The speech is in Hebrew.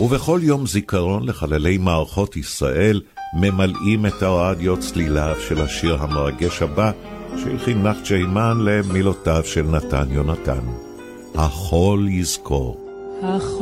ובכל יום זיכרון לחללי מערכות ישראל ממלאים את הרדיו צליליו של השיר המרגש הבא שהלחין נחצ'ה למילותיו של נתן יונתן. החול יזכור.